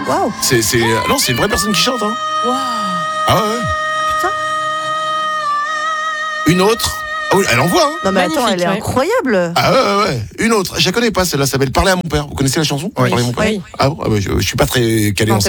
Waouh. Non, c'est une vraie personne qui chante. Hein. Waouh. Ah ouais. Putain. Une autre. Ah oui, elle envoie. Hein. Non mais Magnifique, attends, elle est ouais. incroyable. Ah ouais. Une autre. Je la connais pas, celle-là s'appelle Parler à mon père. Vous connaissez la chanson? Oui. Parler à mon père. Oui. Ah bon, je suis pas très calé en